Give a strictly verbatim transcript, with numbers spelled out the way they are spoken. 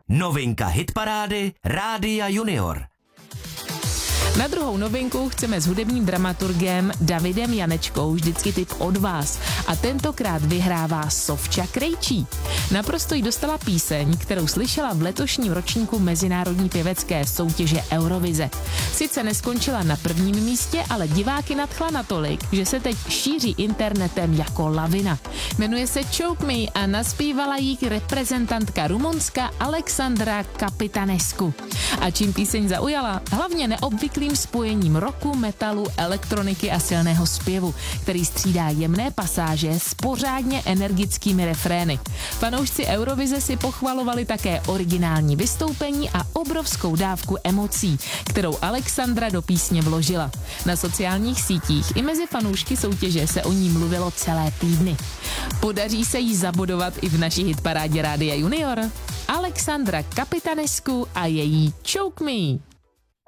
Novinka hitparády Rádia Junior. Na druhou novinku chceme s hudebním dramaturgem Davidem Janečkou vždycky tip od vás a tentokrát vyhrává Sofča Krejčí. Naprosto jí dostala píseň, kterou slyšela v letošním ročníku mezinárodní pěvecké soutěže Eurovize. Sice neskončila na prvním místě, ale diváky nadchla natolik, že se teď šíří internetem jako lavina. Jmenuje se Choke Me a naspívala jí reprezentantka Rumunska Alexandra Capitanescu. A čím píseň zaujala? Hlavně neobvyklým spojením rocku, metalu, elektroniky a silného zpěvu, který střídá jemné pasáže s pořádně energickými refrény. Fanoušci Eurovize si pochvalovali také originální vystoupení a obrovskou dávku emocí, kterou Alexandra do písně vložila. Na sociálních sítích i mezi fanoušky soutěže se o ní mluvilo celé týdny. Podaří se jí zabodovat i v naší hitparádě Rádia Junior? Alexandra Capitanescu a její Choke Me.